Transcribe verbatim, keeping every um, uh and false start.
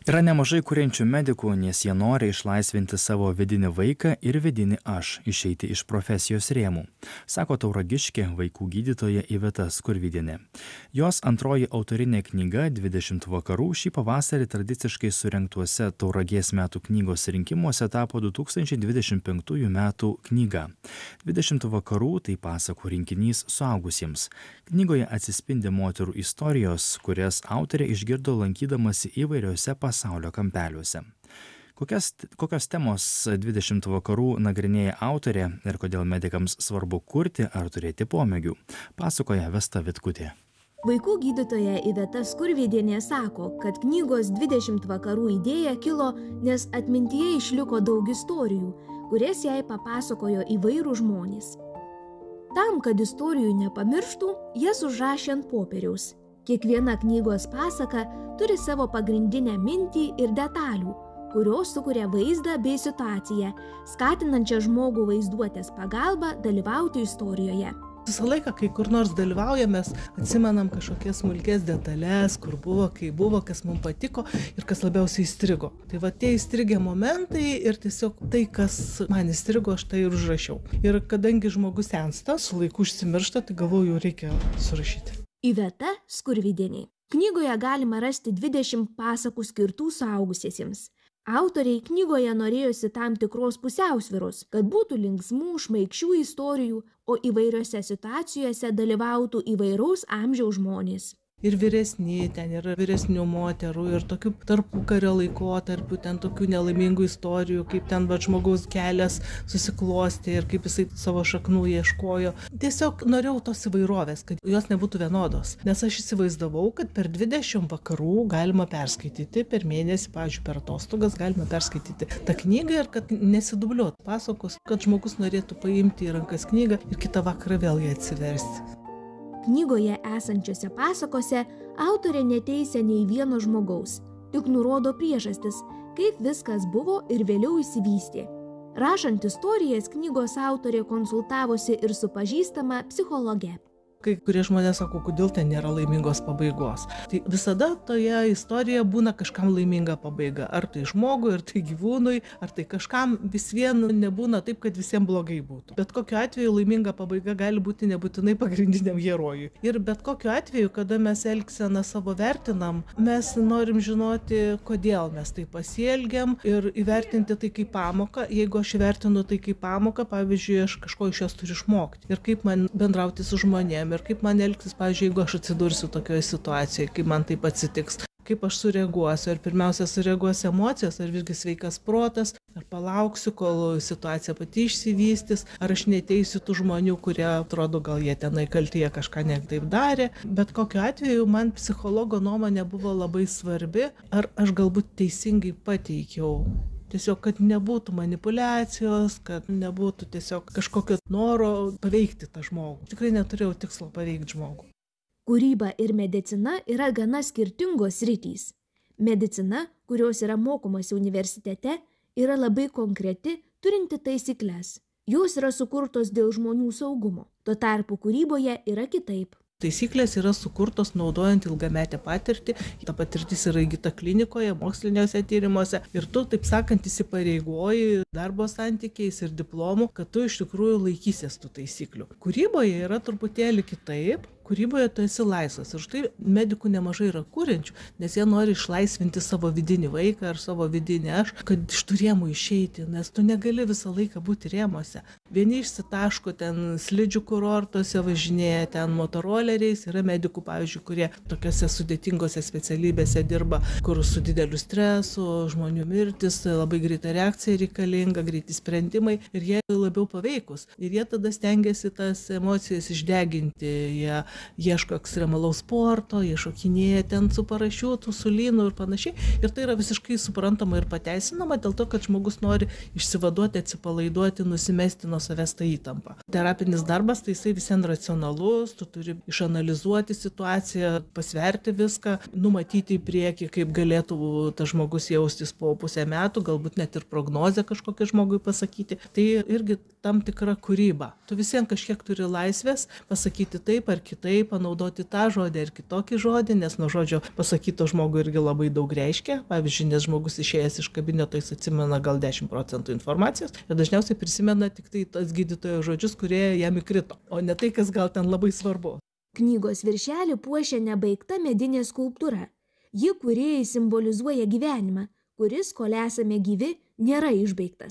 Yra nemažai kuriančių medikų, nes jie nori išlaisvinti savo vidinį vaiką ir vidinį aš, išeiti iš profesijos rėmų, sako Tauragiškė vaikų gydytoja Iveta Skurvydienė. Jos antroji autorinė knyga dvidešimt vakarų šį pavasarį tradiciškai surengtuose Tauragės metų knygos rinkimuose tapo du tūkstančiai dvidešimt penktųjų metų knyga. dvidešimt vakarų tai pasakų rinkinys suaugusiems. Knygoje atsispindi moterų istorijos, kurias autorė išgirdo lankydamasi įvairiose pasaulio kampeliuose. Kokias, kokios temos dvidešimt vakarų nagrinėja autorė ir kodėl medikams svarbu kurti ar turėti pomėgių, pasakoja Vesta Vitkutė. Vaikų gydytoja Iveta Skurvydienė sako, kad knygos dvidešimt vakarų idėja kilo, nes atmintyje išliko daug istorijų, kurias jai papasakojo įvairūs žmonės. Tam, kad istorijų nepamirštų, jas užrašė ant popieriaus. Kiekviena knygos pasaka turi savo pagrindinę mintį ir detalių, kurios sukuria vaizdą bei situaciją, skatinančią žmogų vaizduotės pagalba dalyvauti istorijoje. Visą laiką, kai kur nors dalyvaujamės, atsimenam kažkokias smulkės detalės, kur buvo, kai buvo, kas mums patiko ir kas labiausiai įstrigo. Tai va tie įstrigę momentai ir tiesiog tai, kas man įstrigo, aš tai ir užrašiau. Ir kadangi žmogus sensta, su laiku užsimiršta, tai galvoju, reikia surašyti. Iveta Skurvydienė. Knygoje galima rasti dvidešimt pasakų skirtų suaugusiesiems. Autoriai knygoje norėjosi tam tikros pusiausvyros, kad būtų linksmų, šmaikščių istorijų, o įvairiose situacijose dalyvautų įvairaus amžiaus žmonės. Ir vyresni, ten yra vyresnių moterų, ir tokių tarpukario laikotarpių, ten tokių nelaimingų istorijų, kaip ten va žmogaus kelias susiklostė ir kaip jisai savo šaknų ieškojo. Tiesiog norėjau tos įvairovės, kad jos nebūtų vienodos. Nes aš įsivaizdavau, kad per dvidešimt vakarų galima perskaityti, per mėnesį, pavyzdžiui, per atostogas galima perskaityti tą knygą ir kad nesidubliuotų pasakos, kad žmogus norėtų paimti į rankas knygą ir kitą vakarą vėl ją atsiversti. Knygoje esančiose pasakose autorė neteisia nei vieno žmogaus, tik nurodo priežastis, kaip viskas buvo ir vėliau išsivystė. Rašant istorijas, knygos autorė konsultavosi ir su pažįstama psichologe. Kai kurie žmonės sako, kodėl ten nėra laimingos pabaigos. Tai visada toje istorijoje būna kažkam laiminga pabaiga. Ar tai žmogui, ar tai gyvūnui, ar tai kažkam vis vien nebūna taip, kad visiems blogai būtų. Bet kokiu atveju laiminga pabaiga gali būti nebūtinai pagrindiniam herojui. Ir bet kokiu atveju, kada mes elgseną savo vertinam, mes norim žinoti, kodėl mes tai pasielgiam ir įvertinti tai kaip pamoką. Jeigu aš įvertinu tai kaip pamoką, pavyzdžiui, aš kažko iš jos turiu išmokti. Ir kaip man bendrauti su žmonėmis. Ir kaip man elgtis, pavyzdžiui, jeigu aš atsidursiu tokioje situacijoje, kaip man taip atsitiks, kaip aš sureaguosiu, ar pirmiausia sureaguosiu emocijos, ar visgi sveikas protas, ar palauksiu, kol situacija pati išsivystys, ar aš neteisiu tų žmonių, kurie atrodo, gal jie tenai kaltyje kažką ne taip darė. Bet kokiu atveju man psichologo nuomonė buvo labai svarbi, ar aš galbūt teisingai pateikiau. Tiesiog, kad nebūtų manipulacijos, kad nebūtų tiesiog kažkokio noro paveikti tą žmogų. Tikrai neturėjau tikslo paveikti žmogų. Kūryba ir medicina yra gana skirtingos sritys. Medicina, kurios yra mokomasi universitete, yra labai konkreti, turinti taisyklės. Jos yra sukurtos dėl žmonių saugumo. Tuo tarpu kūryboje yra kitaip. Taisyklės yra sukurtos naudojant ilgametę patirtį, ta patirtis yra įgyta klinikoje, moksliniuose tyrimuose ir tu, taip sakant, įsipareigoji darbo santykiais ir diplomu, kad tu iš tikrųjų laikysies tų taisyklių. Kūryboje yra truputėlį kitaip. Kūryboje tu esi laisvas ir štai medikų nemažai yra kuriančių, nes jie nori išlaisvinti savo vidinį vaiką ar savo vidinį aš, kad iš tų rėmų išeiti, nes tu negali visą laiką būti rėmuose. Vieni išsitaško ten slidžių kurortuose, važinėja ten motoroleriais, yra medikų, pavyzdžiui, kurie tokiose sudėtingose specialybėse dirba, kur su dideliu stresu, žmonių mirtis, labai greita reakcija reikalinga, greiti sprendimai ir jie labiau paveikus. Ir jie tada stengiasi tas emocijas išdeginti, jie ieško ekstremalaus sporto, jie šokinėja ten su parašiutu, su lynu ir panašiai. Ir tai yra visiškai suprantama ir pateisinama dėl to, kad žmogus nori išsivaduoti, atsipalaiduoti, nusimesti nuo savęs tą įtampą. Terapinis darbas, tai jisai visien racionalus, tu turi išanalizuoti situaciją, pasverti viską, numatyti į priekį, kaip galėtų tas žmogus jaustis po pusę metų, galbūt net ir prognozę kažkokią žmogui pasakyti. Tai irgi tam tikra kūryba. Tu visien kažkiek turi laisvės pasakyti taip ar kitaip, panaudoti tą žodį ar kitokį žodį, nes nuo žodžio pasakyto žmogui irgi labai daug reiškia. Pavyzdžiui, nes žmogus išėjęs iš kabineto, jis atsimena gal dešimt procentų informacijos ir dažniausiai prisimena tik tai tas gydytojo žodžius, kurie jam įkrito, o ne tai, kas gal ten labai svarbu. Knygos viršelį puošia nebaigta medinė skulptūra. Ji kūrėjai simbolizuoja gyvenimą, kuris, kol esame gyvi, nėra išbaigtas.